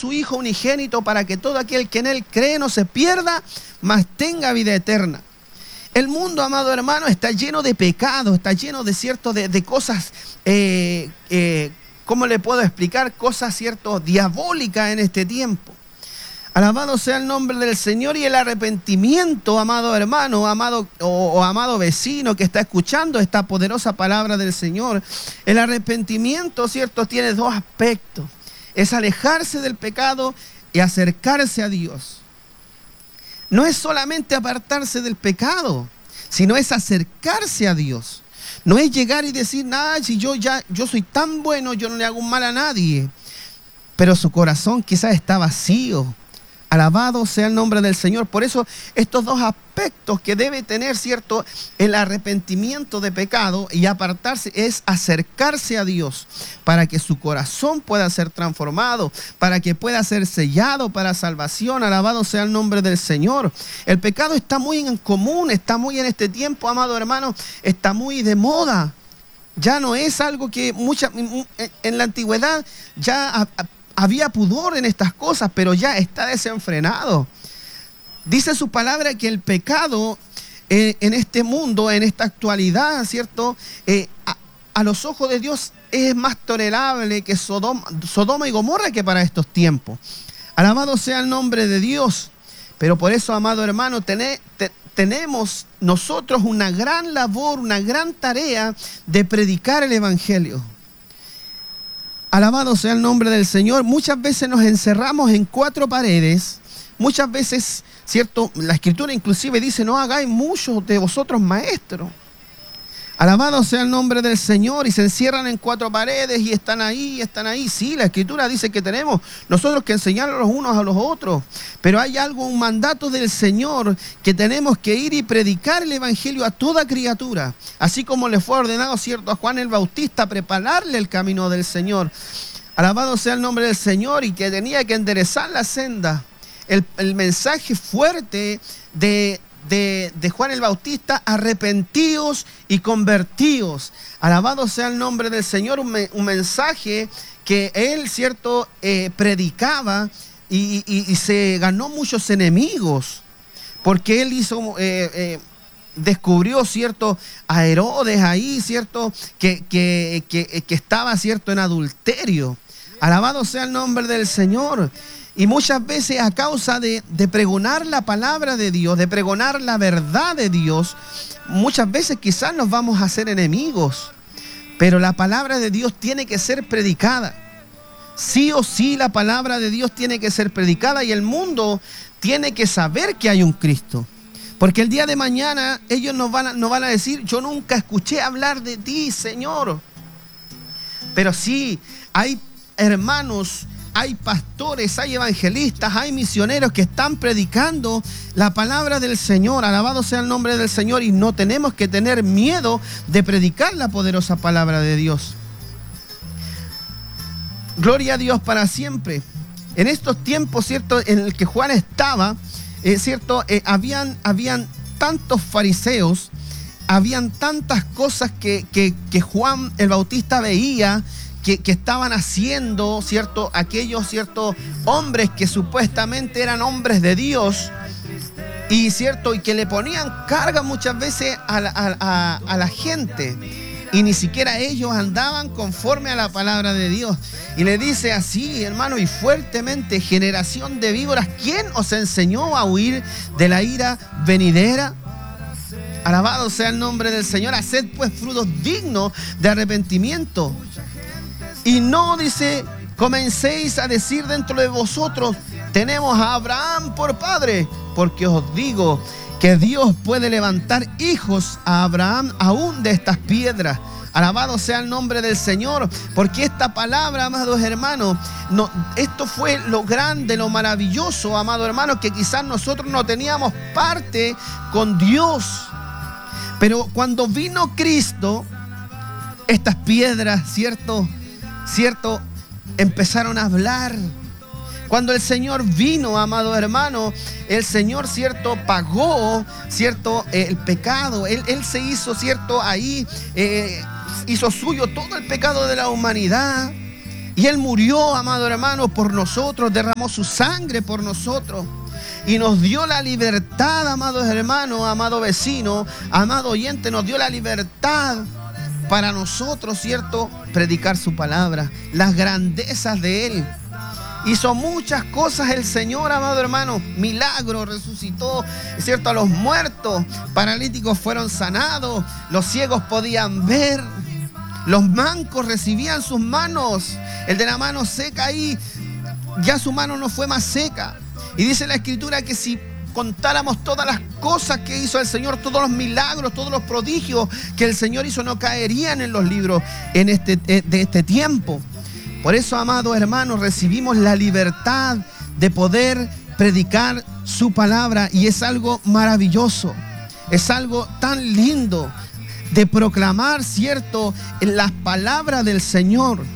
su Hijo unigénito para que todo aquel que en Él cree no se pierda, mas tenga vida eterna. El mundo, amado hermano, está lleno de pecado, está lleno de cosas, ¿cómo le puedo explicar? Cosas, diabólicas en este tiempo. Alabado sea el nombre del Señor, y el arrepentimiento, amado hermano, amado vecino que está escuchando esta poderosa palabra del Señor. El arrepentimiento, tiene dos aspectos. Es alejarse del pecado y acercarse a Dios. No es solamente apartarse del pecado, sino es acercarse a Dios. No es llegar y decir, nada, si yo soy tan bueno, yo no le hago un mal a nadie. Pero su corazón quizás está vacío. Alabado sea el nombre del Señor. Por eso estos dos aspectos que debe tener, el arrepentimiento de pecado y apartarse, es acercarse a Dios para que su corazón pueda ser transformado, para que pueda ser sellado para salvación. Alabado sea el nombre del Señor. El pecado está muy en común, está muy en este tiempo, amado hermano, está muy de moda. Ya no es algo que en la antigüedad ya había pudor en estas cosas, pero ya está desenfrenado. Dice su palabra que el pecado en este mundo, en esta actualidad, a los ojos de Dios es más tolerable que Sodoma y Gomorra que para estos tiempos. Alabado sea el nombre de Dios. Pero por eso, amado hermano, tenemos nosotros una gran labor, una gran tarea de predicar el Evangelio. Alabado sea el nombre del Señor. Muchas veces nos encerramos en cuatro paredes. Muchas veces, la Escritura inclusive dice, no hagáis muchos de vosotros maestros. Alabado sea el nombre del Señor. Y se encierran en cuatro paredes y están ahí. Sí, la Escritura dice que tenemos nosotros que enseñar los unos a los otros. Pero hay un mandato del Señor, que tenemos que ir y predicar el Evangelio a toda criatura. Así como le fue ordenado, a Juan el Bautista prepararle el camino del Señor. Alabado sea el nombre del Señor, y que tenía que enderezar la senda. El mensaje fuerte de Juan el Bautista: arrepentíos y convertíos. Alabado sea el nombre del Señor. Un mensaje que él, predicaba y se ganó muchos enemigos, porque él descubrió, a Herodes ahí, que estaba, en adulterio. Alabado sea el nombre del Señor. Y muchas veces, a causa de pregonar la palabra de Dios, de pregonar la verdad de Dios, muchas veces quizás nos vamos a hacer enemigos. Pero la palabra de Dios tiene que ser predicada. Sí o sí, la palabra de Dios tiene que ser predicada, y el mundo tiene que saber que hay un Cristo. Porque el día de mañana ellos nos van a decir: yo nunca escuché hablar de ti, Señor. Pero sí, hay hermanos, hay pastores, hay evangelistas, hay misioneros que están predicando la palabra del Señor. Alabado sea el nombre del Señor. Y no tenemos que tener miedo de predicar la poderosa palabra de Dios. Gloria a Dios para siempre. En estos tiempos, en el que Juan estaba, habían tantos fariseos, habían tantas cosas que Juan el Bautista veía que estaban haciendo, aquellos, hombres que supuestamente eran hombres de Dios, y que le ponían carga muchas veces a la gente, y ni siquiera ellos andaban conforme a la palabra de Dios. Y le dice así, hermano, y fuertemente: generación de víboras, ¿quién os enseñó a huir de la ira venidera? Alabado sea el nombre del Señor. Haced pues frutos dignos de arrepentimiento. Y no, dice, comencéis a decir dentro de vosotros: tenemos a Abraham por padre, porque os digo que Dios puede levantar hijos a Abraham aún de estas piedras. Alabado sea el nombre del Señor, porque esta palabra, amados hermanos, esto fue lo grande, lo maravilloso, amados hermanos, que quizás nosotros no teníamos parte con Dios. Pero cuando vino Cristo, estas piedras, empezaron a hablar. Cuando el Señor vino, amado hermano, el Señor, pagó, el pecado. Él se hizo, ahí, hizo suyo todo el pecado de la humanidad. Y Él murió, amado hermano, por nosotros, derramó su sangre por nosotros. Y nos dio la libertad, amados hermanos, amado vecino, amado oyente, nos dio la libertad para nosotros, ¿cierto? Predicar su palabra, las grandezas de Él. Hizo muchas cosas el Señor, amado hermano. Milagros, resucitó, ¿cierto? A los muertos, paralíticos fueron sanados, los ciegos podían ver, los mancos recibían sus manos. El de la mano seca ahí, ya su mano no fue más seca. Y dice la Escritura que si contáramos todas las cosas que hizo el Señor, todos los milagros, todos los prodigios que el Señor hizo, no caerían en los libros de este tiempo. Por eso, amados hermanos, recibimos la libertad de poder predicar su palabra, y es algo maravilloso, es algo tan lindo de proclamar, ¿cierto?, las palabras del Señor.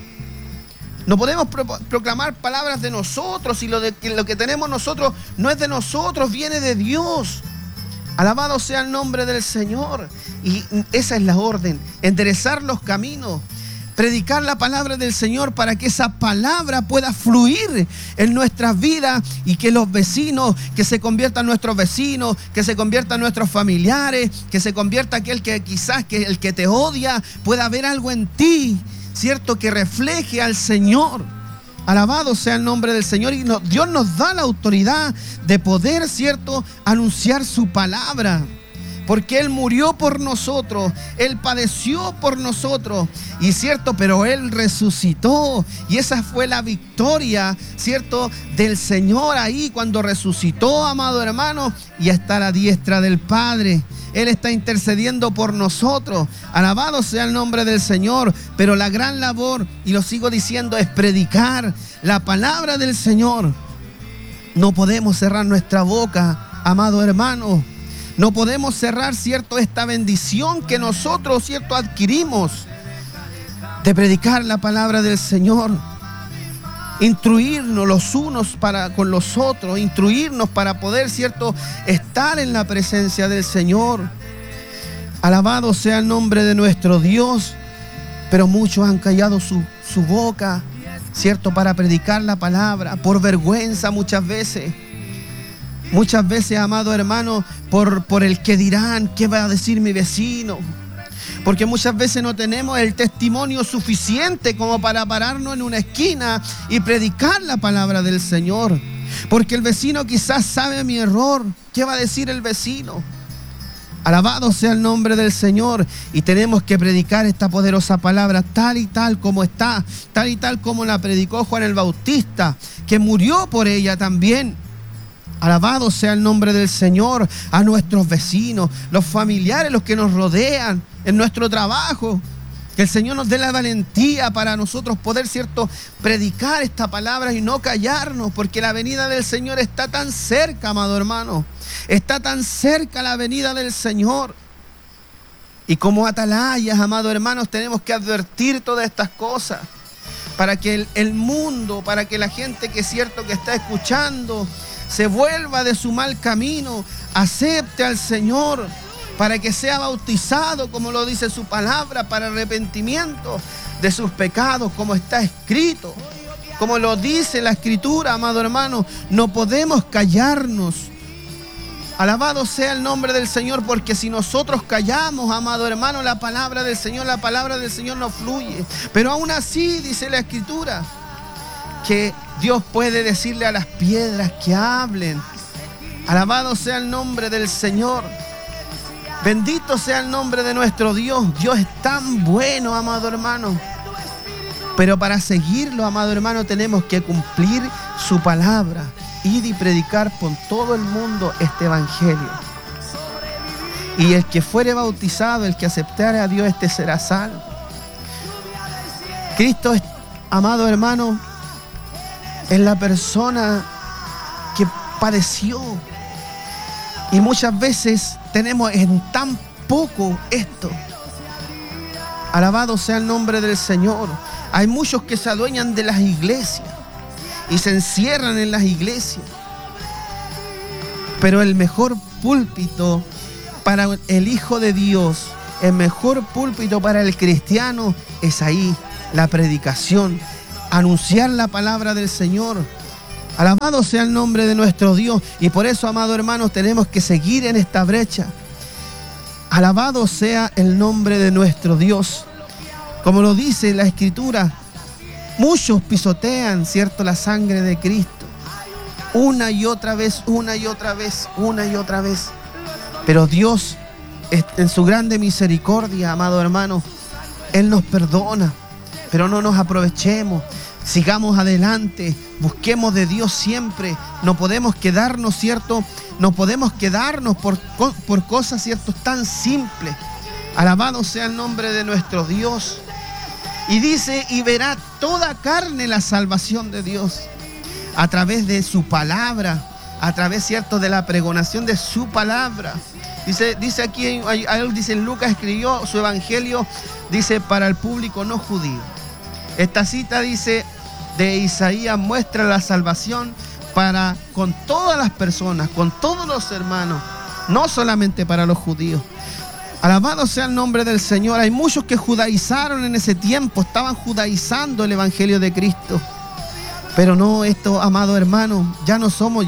No podemos proclamar palabras de nosotros, y lo que tenemos nosotros no es de nosotros, viene de Dios. Alabado sea el nombre del Señor. Y esa es la orden: enderezar los caminos, predicar la palabra del Señor para que esa palabra pueda fluir en nuestras vidas y que los vecinos, que se conviertan nuestros vecinos, que se conviertan nuestros familiares, que se convierta aquel que quizás que el que te odia pueda ver algo en ti, ¿cierto?, que refleje al Señor. Alabado sea el nombre del Señor. Y Dios nos da la autoridad de poder, ¿cierto?, anunciar su palabra. Porque Él murió por nosotros, Él padeció por nosotros, y cierto, pero Él resucitó. Y esa fue la victoria, cierto, del Señor ahí cuando resucitó, amado hermano, y está a la diestra del Padre. Él está intercediendo por nosotros. Alabado sea el nombre del Señor. Pero la gran labor, y lo sigo diciendo, es predicar la palabra del Señor. No podemos cerrar nuestra boca, amado hermano. No podemos cerrar, ¿cierto?, esta bendición que nosotros, ¿cierto?, adquirimos de predicar la palabra del Señor. Instruirnos los unos con los otros, instruirnos para poder, ¿cierto?, estar en la presencia del Señor. Alabado sea el nombre de nuestro Dios. Pero muchos han callado su boca, ¿cierto?, para predicar la palabra, por vergüenza muchas veces. Muchas veces, amado hermano, por el que dirán, ¿qué va a decir mi vecino? Porque muchas veces no tenemos el testimonio suficiente como para pararnos en una esquina y predicar la palabra del Señor. Porque el vecino quizás sabe mi error. ¿Qué va a decir el vecino? Alabado sea el nombre del Señor. Y tenemos que predicar esta poderosa palabra tal y tal como está, tal y tal como la predicó Juan el Bautista, que murió por ella también. Alabado sea el nombre del Señor. A nuestros vecinos, los familiares, los que nos rodean en nuestro trabajo, que el Señor nos dé la valentía para nosotros poder, ¿cierto?, predicar esta palabra y no callarnos, porque la venida del Señor está tan cerca, amado hermano. Está tan cerca la venida del Señor. Y como atalayas, amados hermanos, tenemos que advertir todas estas cosas para que el mundo, para que la gente que es cierto que está escuchando se vuelva de su mal camino, acepte al Señor, para que sea bautizado, como lo dice su palabra, para arrepentimiento de sus pecados, como está escrito, como lo dice la Escritura, amado hermano. No podemos callarnos. Alabado sea el nombre del Señor, porque si nosotros callamos, amado hermano, la palabra del Señor no fluye. Pero aún así, dice la Escritura, que Dios puede decirle a las piedras que hablen. Alabado sea el nombre del Señor. Bendito sea el nombre de nuestro Dios. Dios es tan bueno, amado hermano. Pero para seguirlo, amado hermano, tenemos que cumplir su palabra. Ir y predicar por todo el mundo este evangelio. Y el que fuere bautizado, el que aceptare a Dios, este será salvo. Cristo, amado hermano, es la persona que padeció. Y muchas veces tenemos en tan poco esto. Alabado sea el nombre del Señor. Hay muchos que se adueñan de las iglesias y se encierran en las iglesias. Pero el mejor púlpito para el Hijo de Dios, el mejor púlpito para el cristiano es ahí, la predicación. anunciar la palabra del Señor. Alabado sea el nombre de nuestro Dios. Y por eso, amados hermanos, tenemos que seguir en esta brecha. Alabado sea el nombre de nuestro Dios. Como lo dice la Escritura, muchos pisotean, ¿cierto?, la sangre de Cristo. Una y otra vez, una y otra vez, una y otra vez. Pero Dios, en su grande misericordia, amado hermano, Él nos perdona. Pero no nos aprovechemos. Sigamos adelante, busquemos de Dios siempre. No podemos quedarnos, ¿cierto? No podemos quedarnos por cosas, ¿cierto?, tan simples. Alabado sea el nombre de nuestro Dios. Y dice, y verá toda carne la salvación de Dios a través de su palabra, a través, ¿cierto?, de la pregonación de su palabra. Dice aquí, dice Lucas escribió su evangelio, dice, para el público no judío. Esta cita, dice, de Isaías muestra la salvación con todas las personas, con todos los hermanos, no solamente para los judíos. Alabado sea el nombre del Señor. Hay muchos que judaizaron en ese tiempo, estaban judaizando el evangelio de Cristo. Pero no, esto, amado hermano, ya no somos,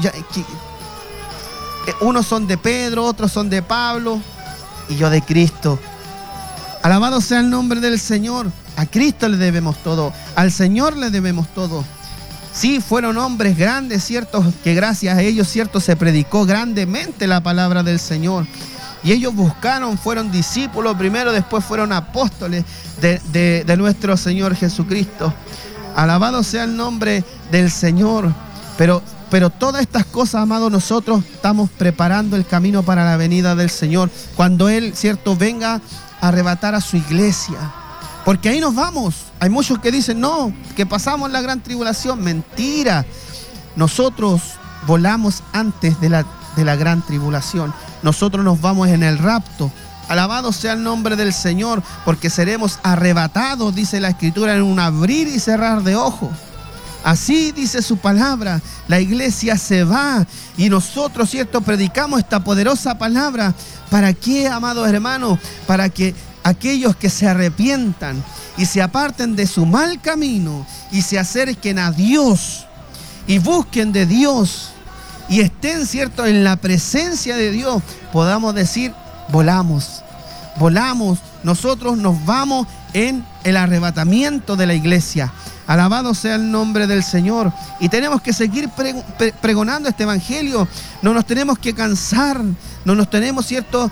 unos son de Pedro, otros son de Pablo y yo de Cristo. Alabado sea el nombre del Señor. A Cristo le debemos todo, al Señor le debemos todo. Sí, fueron hombres grandes, ¿cierto?, que gracias a ellos, ¿cierto?, se predicó grandemente la palabra del Señor. Y ellos buscaron, fueron discípulos primero, después fueron apóstoles de nuestro Señor Jesucristo. Alabado sea el nombre del Señor. Pero todas estas cosas, amados, nosotros estamos preparando el camino para la venida del Señor. Cuando Él, ¿cierto?, venga a arrebatar a su iglesia. Porque ahí nos vamos. Hay muchos que dicen, no, que pasamos la gran tribulación. Mentira. Nosotros volamos antes de la gran tribulación. Nosotros nos vamos en el rapto. Alabado sea el nombre del Señor, porque seremos arrebatados, dice la Escritura, en un abrir y cerrar de ojos. Así dice su palabra. La iglesia se va y nosotros, ¿cierto?, predicamos esta poderosa palabra. ¿Para qué, amados hermanos? Para que aquellos que se arrepientan y se aparten de su mal camino y se acerquen a Dios y busquen de Dios y estén, ¿cierto?, en la presencia de Dios, podamos decir, volamos, nosotros nos vamos en el arrebatamiento de la iglesia. Alabado sea el nombre del Señor. Y tenemos que seguir pregonando este evangelio. No nos tenemos que cansar. No nos tenemos, ¿cierto?,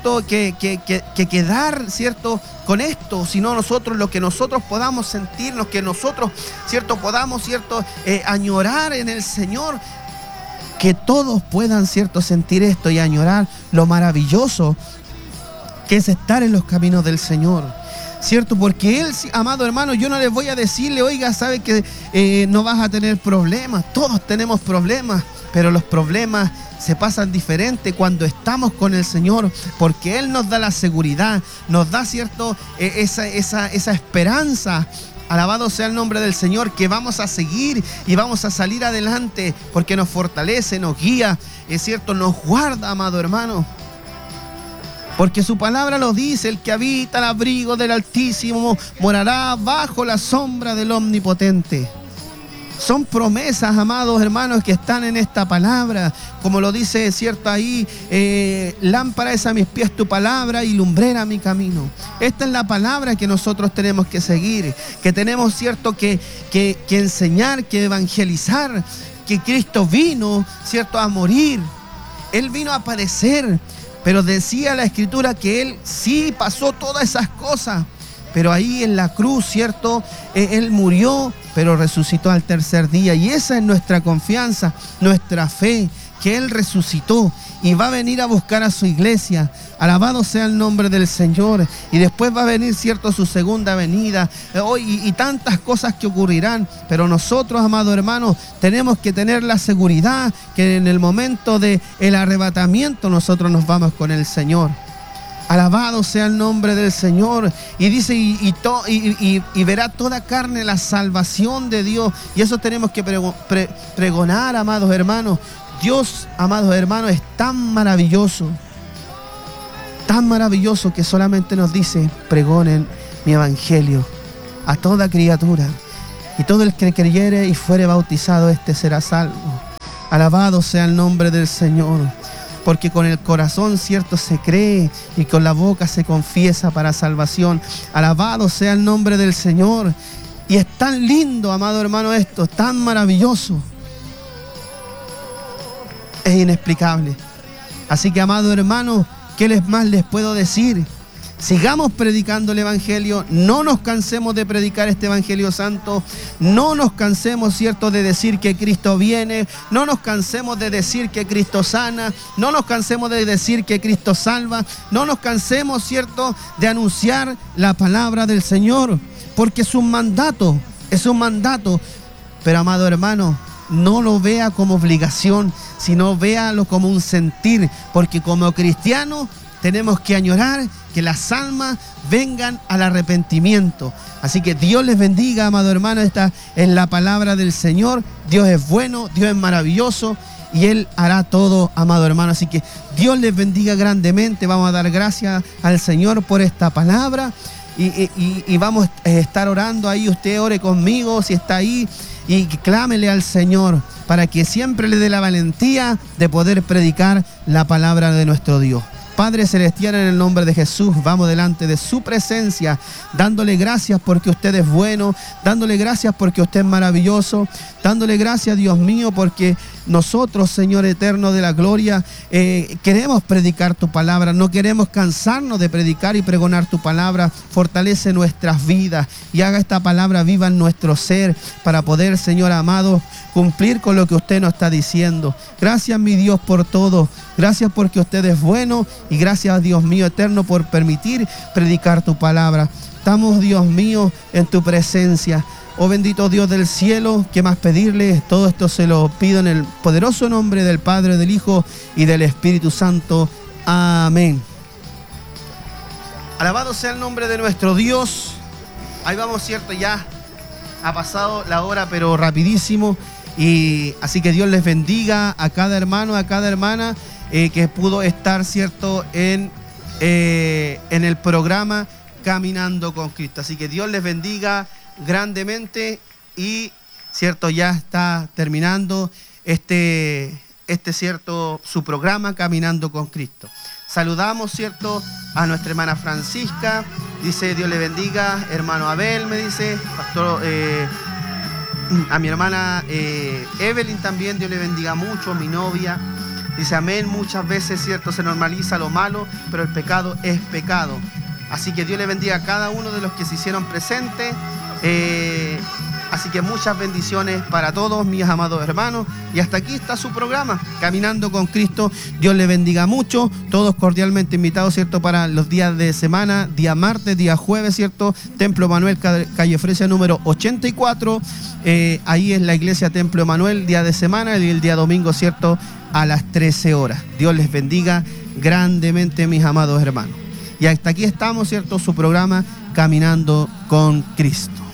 que quedar, ¿cierto?, con esto. Sino nosotros, lo que nosotros podamos sentirnos, que nosotros, ¿cierto?, podamos, ¿cierto?, añorar en el Señor. Que todos puedan, ¿cierto?, sentir esto y añorar lo maravilloso que es estar en los caminos del Señor. ¿Cierto? Porque Él, amado hermano, yo no les voy a decirle, oiga, sabe que no vas a tener problemas. Todos tenemos problemas, pero los problemas se pasan diferente cuando estamos con el Señor, porque Él nos da la seguridad, nos da, ¿cierto?, esa esperanza. Alabado sea el nombre del Señor, que vamos a seguir y vamos a salir adelante, porque nos fortalece, nos guía, es cierto, nos guarda, amado hermano. Porque su palabra lo dice, el que habita al abrigo del Altísimo morará bajo la sombra del Omnipotente. Son promesas, amados hermanos, que están en esta palabra. Como lo dice, ¿cierto?, ahí, lámpara es a mis pies tu palabra y lumbrera mi camino. Esta es la palabra que nosotros tenemos que seguir, que tenemos, ¿cierto?, que enseñar, que evangelizar, que Cristo vino, ¿cierto?, a morir. Él vino a padecer. Pero decía la Escritura que Él sí pasó todas esas cosas. Pero ahí en la cruz, ¿cierto?, Él murió, pero resucitó al tercer día. Y esa es nuestra confianza, nuestra fe, que Él resucitó y va a venir a buscar a su iglesia. Alabado sea el nombre del Señor. Y después va a venir, ¿cierto?, su segunda venida. Y tantas cosas que ocurrirán. Pero nosotros, amados hermanos, tenemos que tener la seguridad que en el momento del arrebatamiento nosotros nos vamos con el Señor. Alabado sea el nombre del Señor. Y dice, y verá toda carne la salvación de Dios. Y eso tenemos que pregonar, amados hermanos. Dios, amados hermanos, es tan maravilloso que solamente nos dice, pregonen mi evangelio a toda criatura. y todo el que creyere y fuere bautizado, este será salvo. Alabado sea el nombre del Señor, porque con el corazón, cierto, se cree y con la boca se confiesa para salvación. Alabado sea el nombre del Señor. Y es tan lindo, amado hermano, esto, tan maravilloso. Es inexplicable. Así que, amado hermano, ¿qué más les puedo decir? Sigamos predicando el Evangelio, no nos cansemos de predicar este Evangelio santo, no nos cansemos, cierto, de decir que Cristo viene, no nos cansemos de decir que Cristo sana, no nos cansemos de decir que Cristo salva, no nos cansemos, cierto, de anunciar la palabra del Señor, porque es un mandato, pero amado hermano, no lo vea como obligación, sino véalo como un sentir, porque como cristianos tenemos que añorar que las almas vengan al arrepentimiento. Así que Dios les bendiga, amado hermano. Esta es la palabra del Señor. Dios es bueno, Dios es maravilloso y Él hará todo, amado hermano. Así que Dios les bendiga grandemente. Vamos a dar gracias al Señor por esta palabra y vamos a estar orando ahí. Usted ore conmigo si está ahí y clámele al Señor para que siempre le dé la valentía de poder predicar la palabra de nuestro Dios. Padre Celestial, en el nombre de Jesús, vamos delante de su presencia, dándole gracias porque usted es bueno, dándole gracias porque usted es maravilloso, dándole gracias, Dios mío, porque nosotros, Señor eterno de la gloria, queremos predicar tu palabra, no queremos cansarnos de predicar y pregonar tu palabra. Fortalece nuestras vidas y haga esta palabra viva en nuestro ser para poder, Señor amado, cumplir con lo que usted nos está diciendo. Gracias, mi Dios, por todo. Gracias porque usted es bueno y gracias, Dios mío eterno, por permitir predicar tu palabra. Estamos, Dios mío, en tu presencia. Oh bendito Dios del cielo, ¿qué más pedirle? Todo esto se lo pido en el poderoso nombre del Padre, del Hijo y del Espíritu Santo. Amén. Alabado sea el nombre de nuestro Dios. Ahí vamos, cierto, ya ha pasado la hora, pero rapidísimo. Y así que Dios les bendiga a cada hermano, a cada hermana que pudo estar, cierto, en el programa Caminando con Cristo. Así que Dios les bendiga grandemente y, cierto, ya está terminando cierto, su programa Caminando con Cristo. Saludamos, cierto, a nuestra hermana Francisca, dice Dios le bendiga, hermano Abel, me dice, pastor, a mi hermana Evelyn también, Dios le bendiga mucho, mi novia, dice amén. Muchas veces, cierto, se normaliza lo malo, pero el pecado es pecado. Así que Dios le bendiga a cada uno de los que se hicieron presentes. Así que muchas bendiciones para todos mis amados hermanos. Y hasta aquí está su programa, Caminando con Cristo. Dios le bendiga mucho. Todos cordialmente invitados, ¿cierto?, para los días de semana, día martes, día jueves, ¿cierto? Templo Emanuel, calle Fresia número 84. Ahí es la iglesia Templo Emanuel, día de semana, y el día domingo, ¿cierto?, a las 13 horas. Dios les bendiga grandemente, mis amados hermanos. Y hasta aquí estamos, ¿cierto?, su programa Caminando con Cristo.